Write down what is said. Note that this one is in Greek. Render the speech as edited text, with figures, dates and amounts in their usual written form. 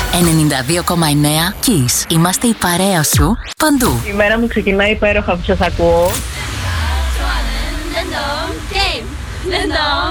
92,9 Kiss. Είμαστε η παρέα σου παντού. Η μέρα μου ξεκινάει υπέροχα που σας ακούω.